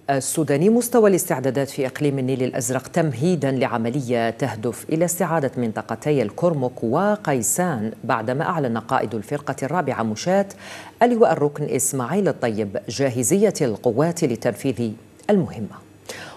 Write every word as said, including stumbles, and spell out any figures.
السوداني مستوى الاستعدادات في إقليم النيل الأزرق تمهيدا لعملية تهدف إلى استعادة منطقتي الكرمك وقيسان، بعدما أعلن قائد الفرقة الرابعة مشاة اللواء الركن إسماعيل الطيب جاهزية القوات لتنفيذ المهمة.